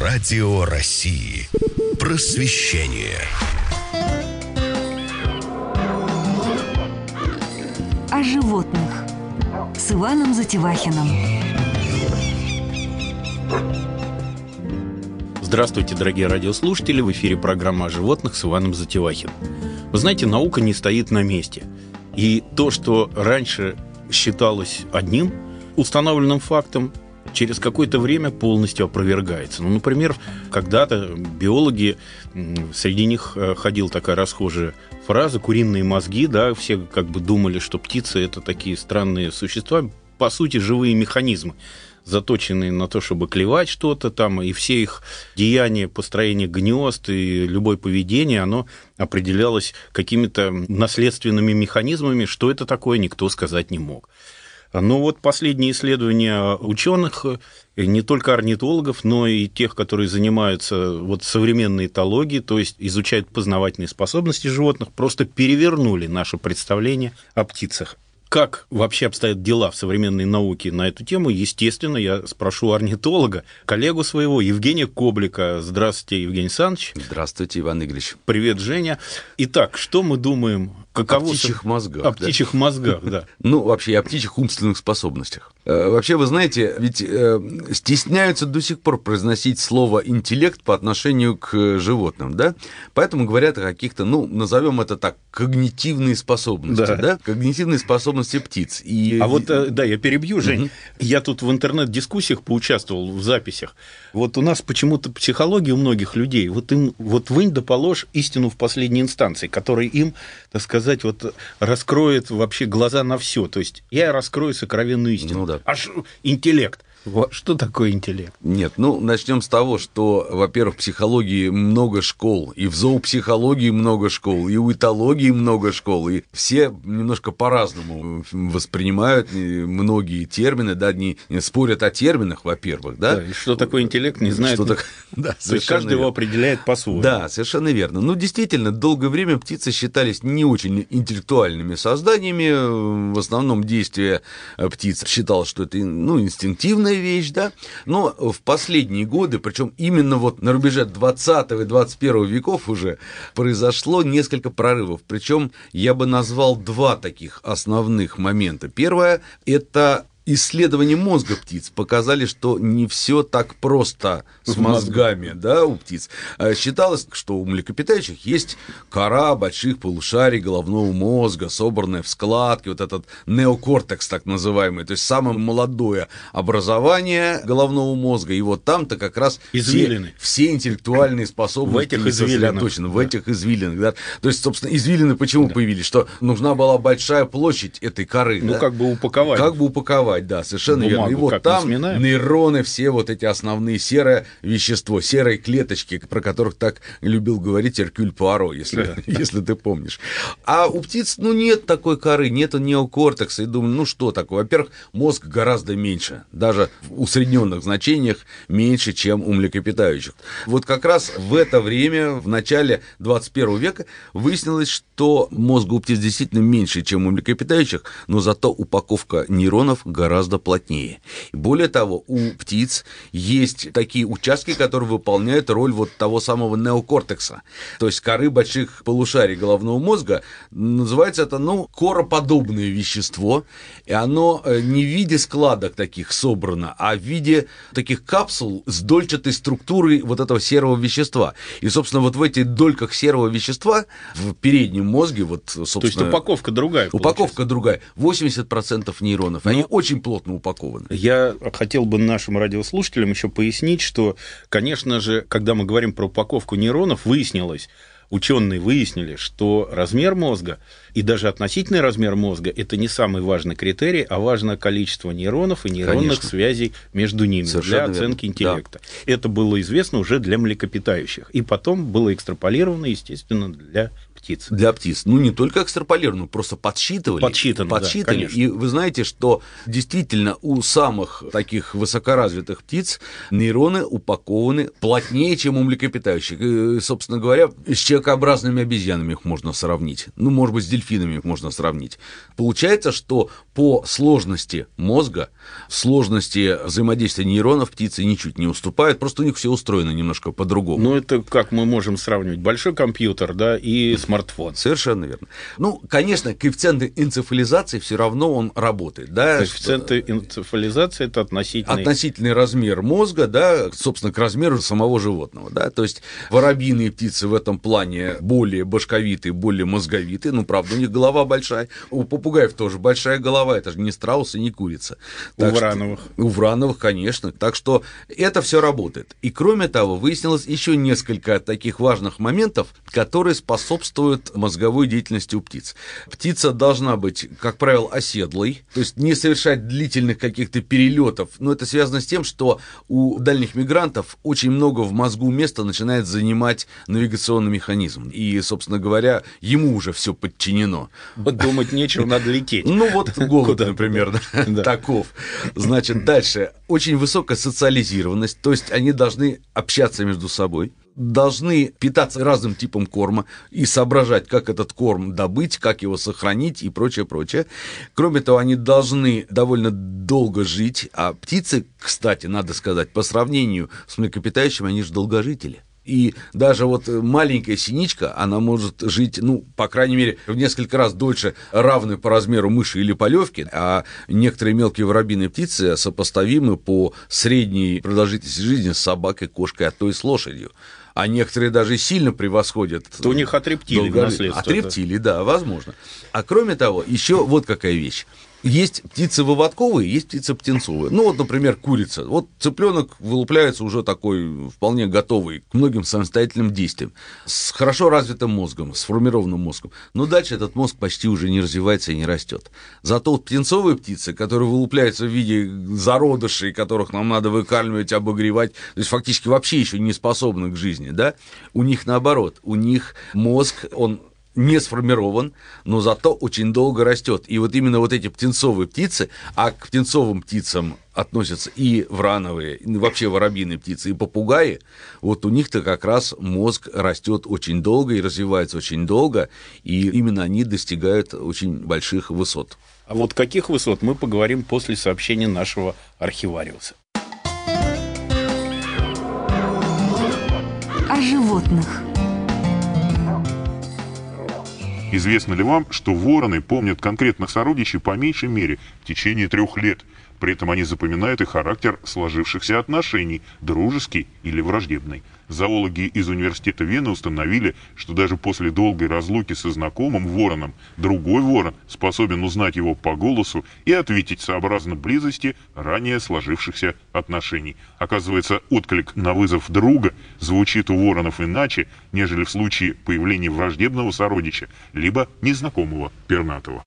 Радио России. Просвещение. О животных с Иваном Затевахиным. Здравствуйте, дорогие радиослушатели! В эфире программа о животных с Иваном Затевахиным. Вы знаете, наука не стоит на месте. И то, что раньше считалось одним установленным фактом, через какое-то время полностью опровергается. Например, когда-то биологи, среди них ходила такая расхожая фраза «куриные мозги», да, все как бы думали, что птицы – это такие странные существа, по сути, живые механизмы, заточенные на то, чтобы клевать что-то там, и все их деяния, построение гнезд и любое поведение, оно определялось какими-то наследственными механизмами, что это такое, никто сказать не мог. Но вот последние исследования ученых, не только орнитологов, но и тех, которые занимаются современной этологией, то есть изучают познавательные способности животных, просто перевернули наше представление о птицах. Как вообще обстоят дела в современной науке на эту тему? Естественно, я спрошу орнитолога, коллегу своего, Евгения Коблика. Здравствуйте, Евгений Александрович. Здравствуйте, Иван Игоревич. Привет, Женя. Итак, что мы думаем? О птичьих мозгах. О птичьих мозгах, да. Вообще, о птичьих умственных способностях. Вообще, вы знаете, ведь стесняются до сих пор произносить слово «интеллект» по отношению к животным, да? Поэтому говорят о каких-то, назовем это так, когнитивные способности, да? Когнитивные способности птиц. Я перебью, Жень. Я тут в интернет-дискуссиях поучаствовал, в записях. У нас почему-то психология у многих людей, им вынь да положь истину в последней инстанции, которая им, так сказать, раскроет вообще глаза на все. То есть я раскрою сокровенную истину. Аж интеллект. Что такое интеллект? Нет, начнем с того, что, во-первых, в психологии много школ, и в зоопсихологии много школ, и у этологии много школ, и все немножко по-разному воспринимают многие термины, да, не спорят о терминах, во-первых, да. И что такое интеллект, не знает. Да, то есть каждый его определяет по-своему. Да, совершенно верно. Действительно, долгое время птицы считались не очень интеллектуальными созданиями, в основном действие птиц считалось, что это, инстинктивное вещь, да, но в последние годы, причем именно на рубеже 20 и 21 веков уже произошло несколько прорывов, причем я бы назвал два таких основных момента. Первое – это исследования мозга птиц показали, что не все так просто с мозгами, да, у птиц. Считалось, что у млекопитающих есть кора больших полушарий головного мозга, собранная в складки, этот неокортекс так называемый, то есть самое молодое образование головного мозга, и там-то как раз все интеллектуальные способности сосредоточены в этих извилинах. Да. То есть, собственно, извилины почему появились? Что нужна была большая площадь этой коры. Как бы упаковать. Да, совершенно бумагу, верно. И там нейроны, все эти основные серое вещество, серые клеточки, про которых так любил говорить Эркюль Пуаро, если ты помнишь. А у птиц, нет такой коры, нету неокортекса. И думаю, что такое? Во-первых, мозг гораздо меньше, даже в усредненных значениях меньше, чем у млекопитающих. Как раз в это время, в начале 21 века, выяснилось, что мозг у птиц действительно меньше, чем у млекопитающих, но зато упаковка нейронов гораздо плотнее. И более того, у птиц есть такие участки, которые выполняют роль того самого неокортекса, то есть коры больших полушарий головного мозга. Называется это, короподобное вещество, и оно не в виде складок таких собрано, а в виде таких капсул с дольчатой структурой этого серого вещества. И, собственно, в этих дольках серого вещества в переднем мозге, собственно... То есть упаковка другая. Упаковка другая. 80% нейронов. Они очень плотно упакованы. Я хотел бы нашим радиослушателям еще пояснить, что, конечно же, когда мы говорим про упаковку нейронов, ученые выяснили, что размер мозга и даже относительный размер мозга – это не самый важный критерий, а важно количество нейронов и нейронных связей между ними для оценки интеллекта. Да. Это было известно уже для млекопитающих. И потом было экстраполировано, естественно, для птиц. Для птиц. Не только экстраполировано, просто подсчитывали. Да, конечно. И вы знаете, что действительно у самых таких высокоразвитых птиц нейроны упакованы плотнее, чем у млекопитающих. И, собственно говоря, с человека человекообразными обезьянами их можно сравнить. Ну, может быть, с дельфинами их можно сравнить. Получается, что по сложности мозга, сложности взаимодействия нейронов птицы ничуть не уступают, просто у них все устроено немножко по-другому. Ну, это как мы можем сравнивать? Большой компьютер, да, и смартфон. Совершенно верно. Ну, конечно, коэффициент энцефализации все равно он работает. Да? Коэффициент энцефализации – это относительный размер мозга, да, собственно, к размеру самого животного. Да? То есть воробьиные птицы в этом плане более башковитые, более мозговитые, ну, правда, у них голова большая, у попугаев тоже большая голова, это же не страус и не курица. У врановых. У врановых, конечно. Так что это все работает. И кроме того, выяснилось еще несколько таких важных моментов, которые способствуют мозговой деятельности у птиц. Птица должна быть, как правило, оседлой, то есть не совершать длительных каких-то перелетов. Но это связано с тем, что у дальних мигрантов очень много в мозгу места начинает занимать навигационный механизм. И, собственно говоря, ему уже все подчинено. Думать нечего, надо лететь. Ну вот голубь, например, таков. Значит, дальше. Очень высокая социализированность, то есть они должны общаться между собой, должны питаться разным типом корма и соображать, как этот корм добыть, как его сохранить и прочее, прочее. Кроме того, они должны довольно долго жить, а птицы, кстати, надо сказать, по сравнению с млекопитающими, они же долгожители. И даже вот маленькая синичка, она может жить, ну, по крайней мере, в несколько раз дольше равной по размеру мыши или полевки, а некоторые мелкие воробьиные птицы сопоставимы по средней продолжительности жизни с собакой, кошкой, а то и с лошадью. А некоторые даже сильно превосходят. То у них от рептилий наследство. От рептилий, да, возможно. А кроме того, еще вот какая вещь. Есть птицы выводковые, есть птицы птенцовые. Ну, вот, например, курица. Вот цыпленок вылупляется уже такой вполне готовый к многим самостоятельным действиям, с хорошо развитым мозгом, сформированным мозгом. Но дальше этот мозг почти уже не развивается и не растет. Зато вот птенцовые птицы, которые вылупляются в виде зародышей, которых нам надо выкармливать, обогревать, то есть фактически вообще еще не способны к жизни, да, у них наоборот, у них мозг, он не сформирован, но зато очень долго растет. И вот именно вот эти птенцовые птицы, а к птенцовым птицам относятся и врановые, и вообще воробьиные птицы, и попугаи, вот у них-то как раз мозг растет очень долго и развивается очень долго, и именно они достигают очень больших высот. А вот каких высот, мы поговорим после сообщения нашего архивариуса. О животных. Известно ли вам, что вороны помнят конкретных сородичей по меньшей мере в течение 3 лет? При этом они запоминают и характер сложившихся отношений, дружеский или враждебный. Зоологи из университета Вены установили, что даже после долгой разлуки со знакомым вороном, другой ворон способен узнать его по голосу и ответить сообразно близости ранее сложившихся отношений. Оказывается, отклик на вызов друга звучит у воронов иначе, нежели в случае появления враждебного сородича, либо незнакомого пернатого.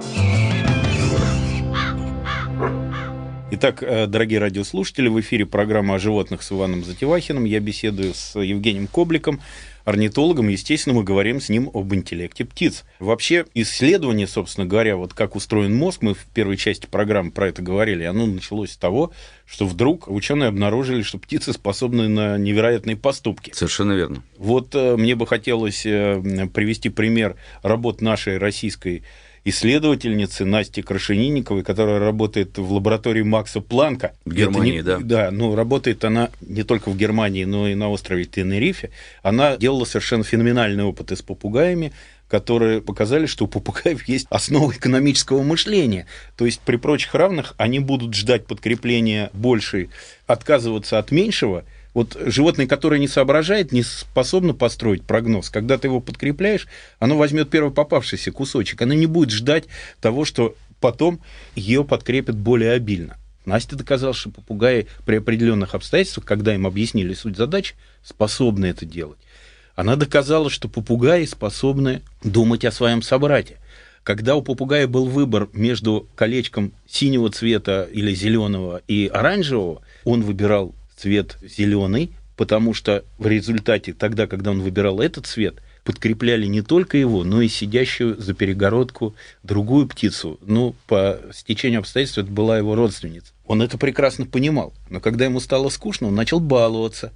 Итак, дорогие радиослушатели, в эфире программа о животных с Иваном Затевахиным. Я беседую с Евгением Кобликом, орнитологом. Естественно, мы говорим с ним об интеллекте птиц. Вообще, исследование, собственно говоря, вот как устроен мозг, мы в первой части программы про это говорили, оно началось с того, что вдруг ученые обнаружили, что птицы способны на невероятные поступки. Совершенно верно. Вот мне бы хотелось привести пример работ нашей российской исследовательницы Насти Крашенинниковой, которая работает в лаборатории Макса Планка. В Германии, да. Да, но работает она не только в Германии, но и на острове Тенерифе. Она делала совершенно феноменальные опыты с попугаями, которые показали, что у попугаев есть основа экономического мышления. То есть при прочих равных они будут ждать подкрепления большей, отказываться от меньшего. Вот животное, которое не соображает, не способно построить прогноз. Когда ты его подкрепляешь, оно возьмет первый попавшийся кусочек. Оно не будет ждать того, что потом ее подкрепят более обильно. Настя доказала, что попугаи при определенных обстоятельствах, когда им объяснили суть задач, способны это делать. Она доказала, что попугаи способны думать о своем собрате. Когда у попугая был выбор между колечком синего цвета или зеленого и оранжевого, он выбирал цвет зеленый, потому что в результате, тогда, когда он выбирал этот цвет, подкрепляли не только его, но и сидящую за перегородку другую птицу. Ну, по стечению обстоятельств, это была его родственница. Он это прекрасно понимал. Но когда ему стало скучно, он начал баловаться.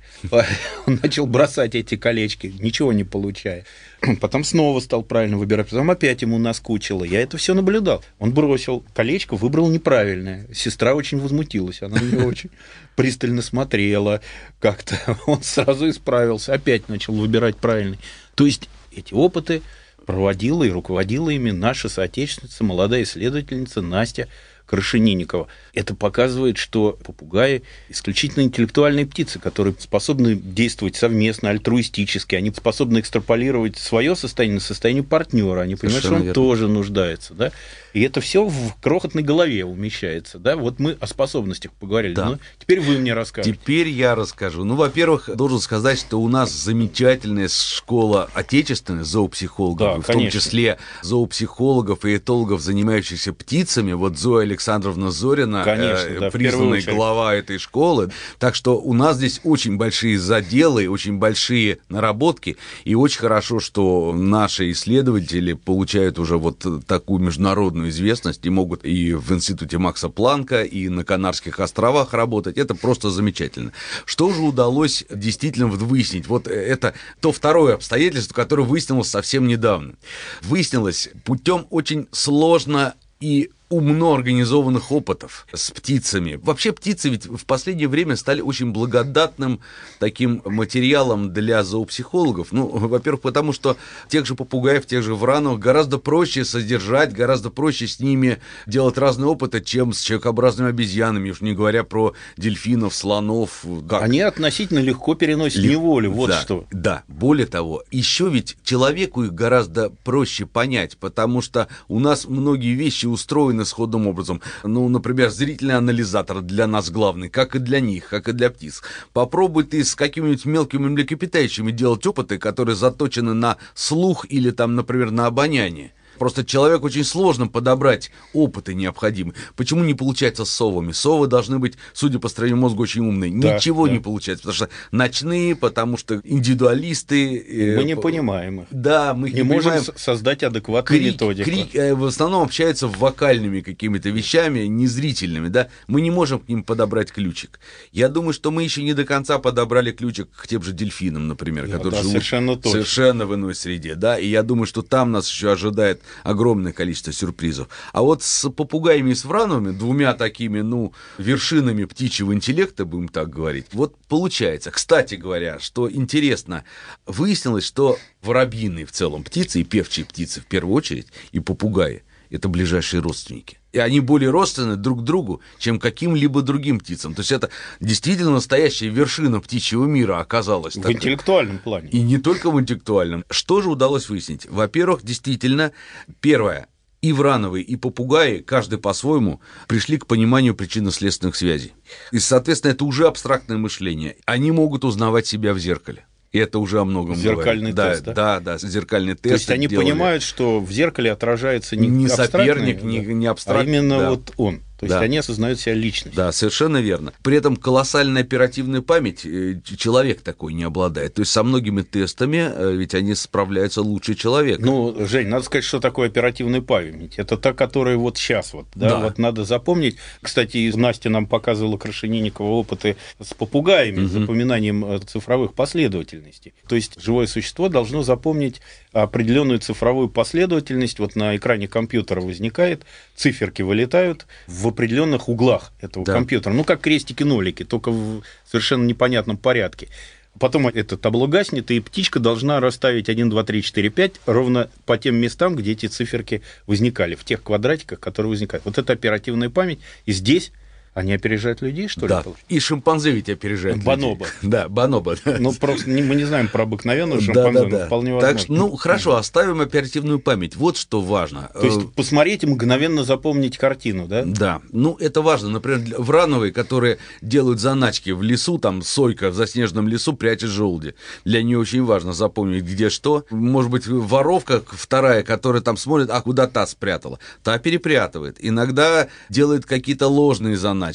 Он начал бросать эти колечки, ничего не получая. Потом снова стал правильно выбирать. Потом опять ему наскучило. Я это все наблюдал. Он бросил колечко, выбрал неправильное. Сестра очень возмутилась. Она на него очень пристально смотрела. Как-то он сразу исправился. Опять начал выбирать правильный. То есть эти опыты проводила и руководила ими наша соотечественница, молодая исследовательница Настя Крашенинникова. Это показывает, что попугаи исключительно интеллектуальные птицы, которые способны действовать совместно, альтруистически, они способны экстраполировать свое состояние на состояние партнера, они понимают, что он тоже нуждается, да? И это все в крохотной голове умещается, да? Вот мы о способностях поговорили, да. Но теперь вы мне расскажете. Теперь я расскажу. Ну, во-первых, должен сказать, что у нас замечательная школа отечественных зоопсихологов, да, в том числе зоопсихологов и этологов, занимающихся птицами. Вот Зоя Александровна Зорина, конечно, да, признанная глава этой школы. Так что у нас здесь очень большие заделы, очень большие наработки, и очень хорошо, что наши исследователи получают уже вот такую международную известность и могут и в институте Макса Планка, и на Канарских островах работать. Это просто замечательно. Что же удалось действительно выяснить? Вот это то второе обстоятельство, которое выяснилось совсем недавно. Выяснилось путем очень сложно и умно организованных опытов с птицами. Вообще птицы ведь в последнее время стали очень благодатным таким материалом для зоопсихологов. Ну, во-первых, потому что тех же попугаев, тех же вранов гораздо проще содержать, гораздо проще с ними делать разные опыты, чем с человекообразными обезьянами, уж не говоря про дельфинов, слонов. Они относительно легко переносят неволю, вот да, что. Да, более того, еще ведь человеку их гораздо проще понять, потому что у нас многие вещи устроены сходным образом. Ну, например, зрительный анализатор для нас главный, как и для них, как и для птиц. Попробуй ты с какими-нибудь мелкими млекопитающими делать опыты, которые заточены на слух или, там, например, на обоняние. Просто человеку очень сложно подобрать опыты необходимые. Почему не получается с совами? Совы должны быть, судя по строению мозга, очень умные. Да, ничего не получается, потому что ночные, потому что индивидуалисты. Мы не понимаем их. Да, мы не можем создать адекватную методику. В основном общаются вокальными какими-то вещами, незрительными, да. Мы не можем к ним подобрать ключик. Я думаю, что мы еще не до конца подобрали ключик к тем же дельфинам, например, которые живут совершенно в иной среде, да. И я думаю, что там нас еще ожидает огромное количество сюрпризов. А вот с попугаями и с врановыми, двумя такими, вершинами птичьего интеллекта, будем так говорить, вот получается. Кстати говоря, что интересно, выяснилось, что воробьиные в целом птицы, и певчие птицы в первую очередь, и попугаи — это ближайшие родственники. И они более родственны друг другу, чем каким-либо другим птицам. То есть это действительно настоящая вершина птичьего мира оказалась. В интеллектуальном плане. И не только в интеллектуальном. Что же удалось выяснить? Во-первых, действительно, первое, и врановые, и попугаи, каждый по-своему, пришли к пониманию причинно-следственных связей. И, соответственно, это уже абстрактное мышление. Они могут узнавать себя в зеркале. И это уже о многом зеркальный говорит. Тест, да? Да, зеркальный тест. То есть они понимают, что в зеркале отражается не соперник, не абстрактный, а именно вот он. То есть они осознают себя личностью. Да, совершенно верно. При этом колоссальная оперативная память человек такой не обладает. То есть со многими тестами ведь они справляются лучше человека. Ну, Жень, надо сказать, что такое оперативная память. Это та, которая вот сейчас вот, да, вот надо запомнить. Кстати, Настя нам показывала Крашенинникова опыты с попугаями, с запоминанием цифровых последовательностей. То есть живое существо должно запомнить определенную цифровую последовательность. Вот на экране компьютера возникает, циферки вылетают в определенных углах этого компьютера. Ну, как крестики-нолики, только в совершенно непонятном порядке. Потом это табло гаснет, и птичка должна расставить 1, 2, 3, 4, 5 ровно по тем местам, где эти циферки возникали, в тех квадратиках, которые возникают. Вот это оперативная память. И здесь они опережают людей, что ли? Да, и шимпанзе ведь опережают бонобо. Людей. Да, бонобо. Ну, просто мы не знаем про обыкновенного шимпанзе, но вполне возможно. Так что, хорошо, оставим оперативную память. Вот что важно. То есть посмотреть и мгновенно запомнить картину, да? Да, это важно. Например, врановые, которые делают заначки в лесу, там сойка в заснеженном лесу прячет желуди. Для нее очень важно запомнить, где что. Может быть, воровка вторая, которая там смотрит, куда та спрятала. Та перепрятывает. Иногда делает какие-то ложные заначки.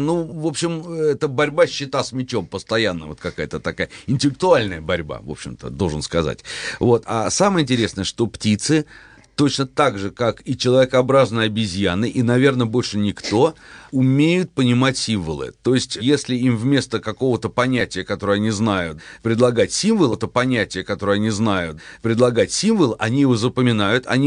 В общем, это борьба щита с мечом постоянно, вот какая-то такая интеллектуальная борьба, в общем-то, должен сказать. Вот. А самое интересное, что птицы точно так же, как и человекообразные обезьяны, и, наверное, больше никто, умеют понимать символы. То есть, если им вместо какого-то понятия, которое они знают, предлагать символ, это понятие, которое они знают, предлагать символ, они его запоминают, они